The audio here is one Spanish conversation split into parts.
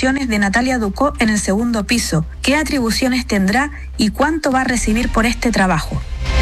funciones de Natalia Ducó en el segundo piso, qué atribuciones tendrá y cuánto va a recibir por este trabajo.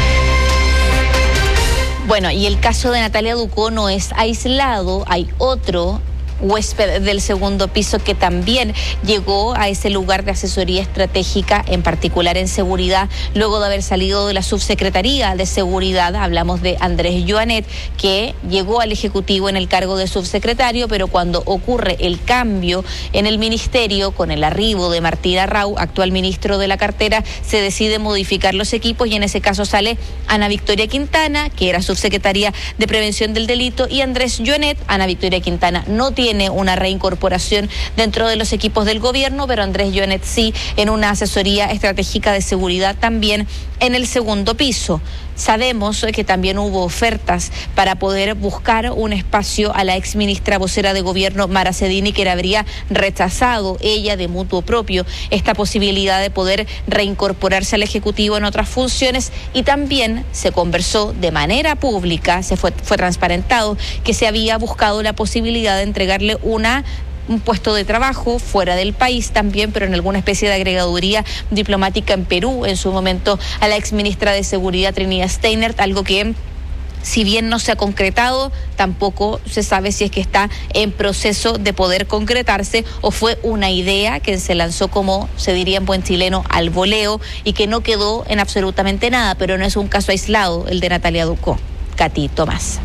Bueno, y el caso de Natalia Ducó no es aislado, hay otro huésped del segundo piso que también llegó a ese lugar de asesoría estratégica, en particular en seguridad, luego de haber salido de la subsecretaría de seguridad. Hablamos de Andrés Joanet, que llegó al Ejecutivo en el cargo de subsecretario, pero cuando ocurre el cambio en el ministerio, con el arribo de Martín Arrau, actual ministro de la cartera, se decide modificar los equipos y en ese caso sale Ana Victoria Quintana, que era subsecretaria de Prevención del Delito, y Andrés Joanet. Ana Victoria Quintana no tiene una reincorporación dentro de los equipos del gobierno, pero Andrés Joanet sí, en una asesoría estratégica de seguridad también en el segundo piso. Sabemos que también hubo ofertas para poder buscar un espacio a la exministra vocera de gobierno Mara Cedini, que le habría rechazado ella de mutuo propio esta posibilidad de poder reincorporarse al Ejecutivo en otras funciones, y también se conversó de manera pública, fue transparentado que se había buscado la posibilidad de entregarle un puesto de trabajo fuera del país también, pero en alguna especie de agregaduría diplomática en Perú, en su momento a la exministra de Seguridad Trinidad Steinert, algo que, si bien no se ha concretado, tampoco se sabe si es que está en proceso de poder concretarse o fue una idea que se lanzó, como se diría en buen chileno, al voleo, y que no quedó en absolutamente nada, pero no es un caso aislado el de Natalia Ducó. Katy, Tomás.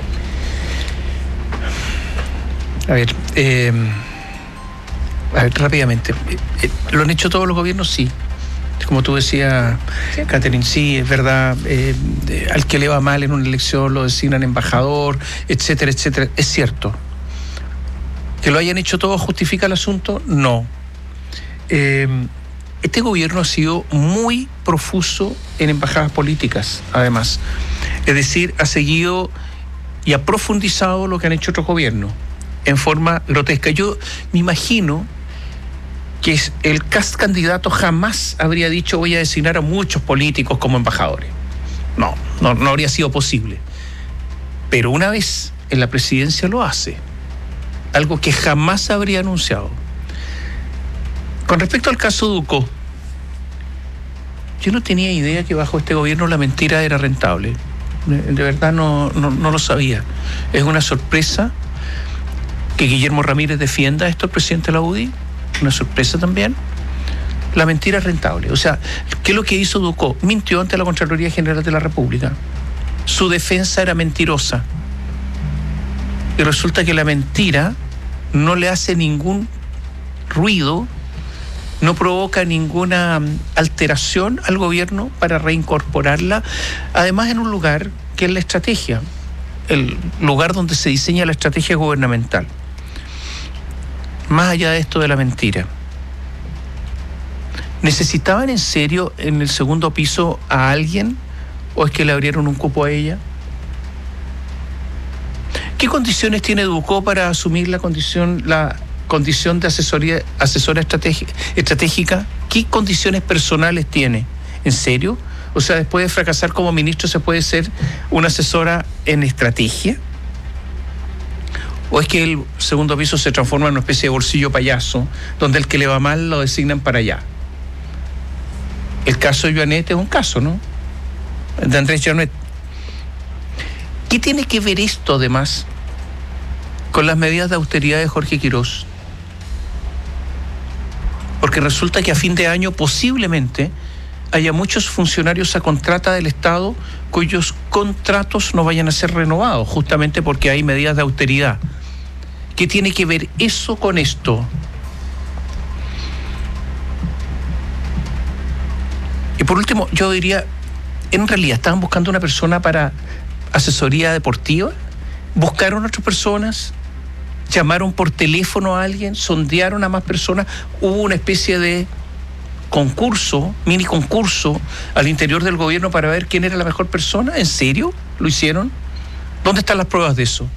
A ver, rápidamente. ¿Lo han hecho todos los gobiernos? Sí. Como tú decías, sí. Catherine, sí, es verdad. Al que le va mal en una elección lo designan embajador, etcétera, etcétera. Es cierto. ¿Que lo hayan hecho todos justifica el asunto? No. Este gobierno ha sido muy profuso en embajadas políticas, además. Es decir, ha seguido y ha profundizado lo que han hecho otros gobiernos en forma grotesca. Yo me imagino que el candidato jamás habría dicho voy a designar a muchos políticos como embajadores. No habría sido posible. Pero una vez en la presidencia lo hace, algo que jamás habría anunciado. Con respecto al caso Ducó, yo no tenía idea que bajo este gobierno la mentira era rentable. De verdad no lo sabía. Es una sorpresa que Guillermo Ramírez defienda esto al presidente de la UDI, una sorpresa también. La mentira es rentable. O sea, ¿qué es lo que hizo Ducó? Mintió ante la Contraloría General de la República. Su defensa era mentirosa. Y resulta que la mentira no le hace ningún ruido, no provoca ninguna alteración al gobierno para reincorporarla, además en un lugar que es la estrategia, el lugar donde se diseña la estrategia gubernamental. Más allá de esto de la mentira, ¿necesitaban en serio en el segundo piso a alguien o es que le abrieron un cupo a ella? ¿Qué condiciones tiene Ducó para asumir la condición de asesora estratégica? ¿Qué condiciones personales tiene? ¿En serio? O sea, después de fracasar como ministro, ¿se puede ser una asesora en estrategia? ¿O es que el segundo piso se transforma en una especie de bolsillo payaso, donde el que le va mal lo designan para allá? El caso de Joanet es un caso, ¿no? De Andrés Joanet. ¿Qué tiene que ver esto, además, con las medidas de austeridad de Jorge Quirós? Porque resulta que a fin de año posiblemente haya muchos funcionarios a contrata del Estado cuyos contratos no vayan a ser renovados, justamente porque hay medidas de austeridad. ¿Qué tiene que ver eso con esto? Y por último, yo diría, en realidad, ¿estaban buscando una persona para asesoría deportiva? ¿Buscaron a otras personas? ¿Llamaron por teléfono a alguien? ¿Sondearon a más personas? ¿Hubo una especie de concurso, mini concurso al interior del gobierno para ver quién era la mejor persona? ¿En serio? ¿Lo hicieron? ¿Dónde están las pruebas de eso?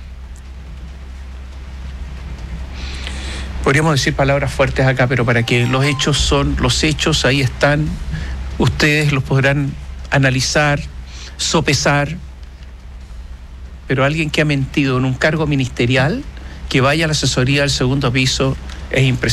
Podríamos decir palabras fuertes acá, pero para que los hechos son los hechos, ahí están. Ustedes los podrán analizar, sopesar, pero alguien que ha mentido en un cargo ministerial, que vaya a la asesoría del segundo piso, es impresionante.